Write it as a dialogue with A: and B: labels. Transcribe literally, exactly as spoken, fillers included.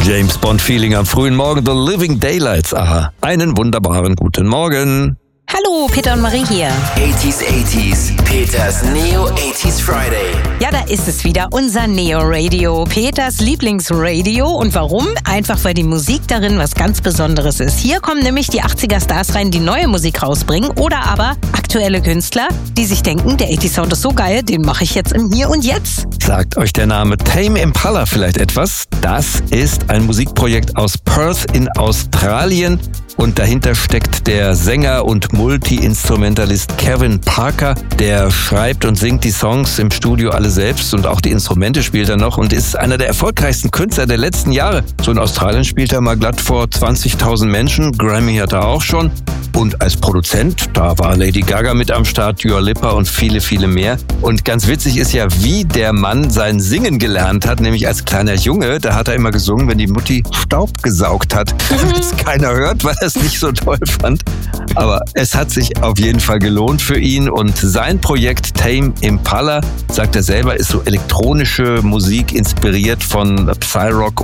A: James Bond Feeling am frühen Morgen, The Living Daylights. Aha, einen wunderbaren guten Morgen.
B: Hallo, Peter und Marie hier.
C: achtziger, achtziger, Peters Neo achtziger Friday.
B: Ja, da ist es wieder, unser Neo Radio, Peters Lieblingsradio. Und warum? Einfach, weil die Musik darin was ganz Besonderes ist. Hier kommen nämlich die achtziger Stars rein, die neue Musik rausbringen. Oder aber aktuelle Künstler, die sich denken, der achtziger Sound ist so geil, den mache ich jetzt im Hier und Jetzt.
A: Sagt euch der Name Tame Impala vielleicht etwas? Das ist ein Musikprojekt aus Perth in Australien. Und dahinter steckt der Sänger und Multi-Instrumentalist Kevin Parker. Der schreibt und singt die Songs im Studio alle selbst und auch die Instrumente spielt er noch und ist einer der erfolgreichsten Künstler der letzten Jahre. So in Australien spielt er mal glatt vor zwanzigtausend Menschen. Grammy hat er auch schon. Und als Produzent, da war Lady Gaga mit am Start, Dua Lipa und viele, viele mehr. Und ganz witzig ist ja, wie der Mann sein Singen gelernt hat, nämlich als kleiner Junge. Da hat er immer gesungen, wenn die Mutti Staub gesaugt hat, damit es keiner hört, weil er es nicht so toll fand. Aber es hat sich auf jeden Fall gelohnt für ihn. Und sein Projekt Tame Impala, sagt er selber, ist so elektronische Musik, inspiriert von Psyrock